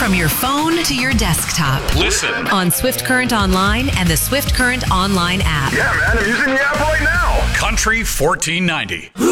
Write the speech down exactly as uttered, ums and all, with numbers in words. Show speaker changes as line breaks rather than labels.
from your phone to your desktop.
Listen
on Swift Current Online and the Swift Current Online app.
Yeah, man, I'm using the app right now. Country fourteen ninety.